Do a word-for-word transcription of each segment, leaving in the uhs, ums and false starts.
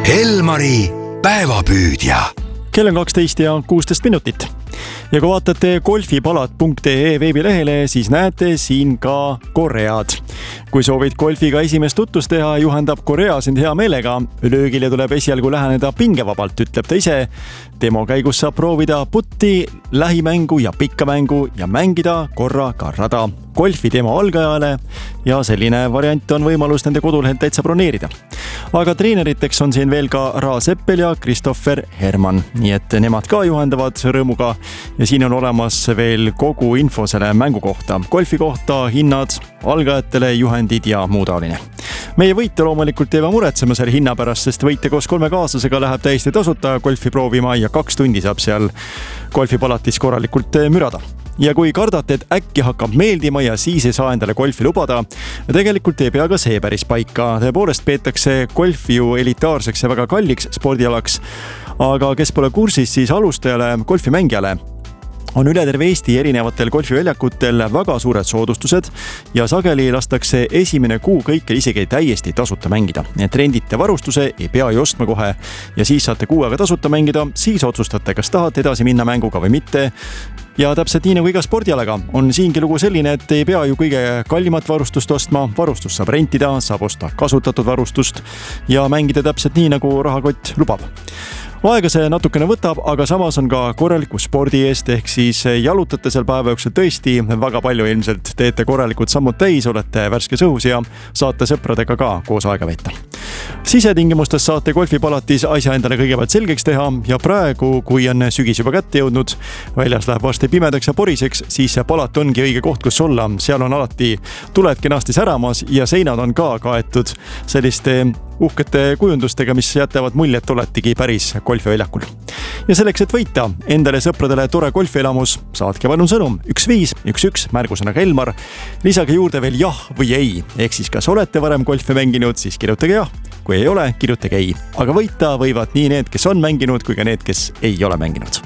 Elmari päevapüüdja. Kell on kaksteist ja kuusteist minutit. Ja kui vaatate golfipalat punkt ee veebilehele, siis näete siin ka Koread. Kui soovid golfiga esimest tutvust teha, juhendab Korea sind hea meelega. Löögile tuleb esialgu läheneda pingevabalt, ütleb ta ise. Demo käigus saab proovida putti, lähimängu ja pikka mängu ja mängida korra ka rada. Golfi demo algajale ja selline variant on võimalus nende kodulehelt täitsa broneerida. Aga treeneriteks on siin veel ka Ra Seppel ja Christopher Herman, nii et nemad ka juhendavad rõõmuga ja siin on olemas veel kogu info selle mängu kohta, golfi kohta, hinnad, algajatele, juhendid ja muu taoline. Meie võitja loomulikult ei pea muretsema selle hinna pärast, sest võitja koos kolme kaaslasega läheb täiesti tasuta golfi proovima ja kaks tundi saab seal golfipalatis korralikult mürada. Ja kui kardate, et äkki hakkab meeldima ja siis ei saa endale golfi lubada, tegelikult ei pea ka see päris paika. Tõepoolest peetakse golfi ju elitaarseks ja väga kalliks spordialaks, aga kes pole kursis, siis alustajale golfimängijale on üle terve Eesti erinevatel golfiväljakutel väga suured soodustused ja sageli lastakse esimene kuu kõike isegi täiesti tasuta mängida. Et rendite varustuse ei pea ju ostma kohe ja siis saate kuu aega tasuta mängida, siis otsustate, kas tahate edasi minna mänguga või mitte. Ja täpselt nii nagu iga spordialaga on siingi lugu selline, et ei pea ju kõige kallimat varustust ostma, varustust saab rentida, saab osta kasutatud varustust ja mängida täpselt nii, nagu rahakott lubab. Aega see natukene võtab, aga samas on ka korraliku spordi eest, ehk siis jalutate seal päeva jooksul tõesti väga palju ilmselt, teete korralikud sammud täis, olete värskes õhus ja saate sõpradega ka koos aega veeta. Sisetingimustes saate golfipalatis asja endale kõigepealt selgeks teha ja praegu, kui on sügis juba kätte jõudnud, väljas läheb varsti pimedaks ja poriseks, siis see palat ongi õige koht, kus olla. Seal on alati tuled kenasti säramas ja seinad on ka kaetud selliste uhkete kujundustega, mis jätavad mulje, et oletegi päris golfiväljakul. Ja selleks, et võita endale sõpradele tore golfielamus, saatke palun sõnum üks viis üks üks märgusõnaga Elmar. Lisage juurde veel jah või ei. Ehk siis kas olete varem golfi mänginud, siis kirjutage jah. Kui ei ole, kirjutage ei. Aga võita võivad nii need, kes on mänginud, kui ka need, kes ei ole mänginud.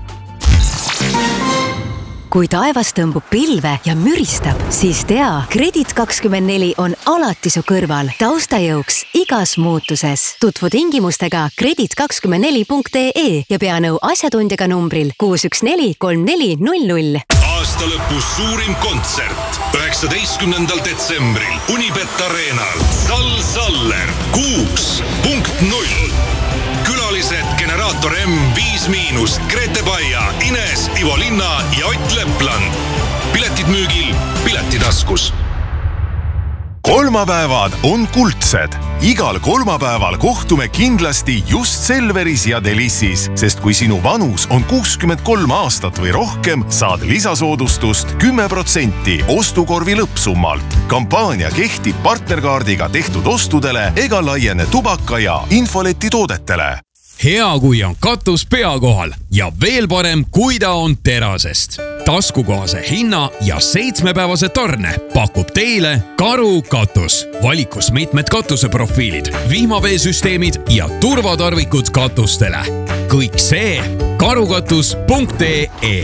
Kui taevas tõmbub pilve ja müristab, siis tea, Kredit kakskümmend neli on alati su kõrval, taustajõuks igas muutuses. Tutvu tingimustega kredit kakskümmend neli punkt ee ja pea nõu asjatundjaga numbril kuus üks neli kolm neli null null. Aasta lõpus suurim kontsert üheksateistkümnendal detsembril Unibet Arenal. Sal Saller kuus punkt null. Külalised Generaator M viis miinus, Grete Baia, Ines, Ivo Linna ja Ott Lepland. Piletid müügil Piletitaskus. Kolmapäevad on kuldsed. Igal kolmapäeval kohtume kindlasti just Selveris ja Delissis, sest kui sinu vanus on kuuskümmend kolm aastat või rohkem, saad lisasoodustust kümme protsenti ostukorvi lõppsummalt. Kampaania kehtib partnerkaardiga tehtud ostudele ega laiene tubaka ja infoleti toodetele. Hea, kui on katus pea kohal ja veel parem, kui ta on terasest. Taskukohase hinna ja seitsmepäevase tarne pakub teile Karu katus. Valikus mitmed katuseprofiilid, vihmaveesüsteemid ja turvatarvikud katustele. Kõik see karukatus punkt ee.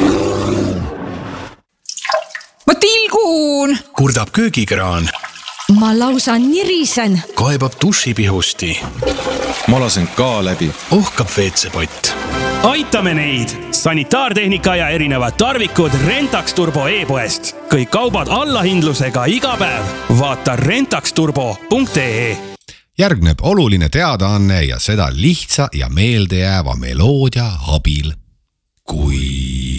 Ma tilgun! Kurdab köögikraan. Ma lausa nirisen. Kaebab dušipihusti. Ma lasen ka läbi. Ohkab veetsepott. Aitame neid! Sanitaartehnika ja erinevad tarvikud Rentax Turbo e-poest. Kõik kaubad allahindlusega iga päev. Vaata rentax turbo punkt ee. Järgneb oluline teadaanne ja seda lihtsa ja meeldejääva meloodia abil. Kui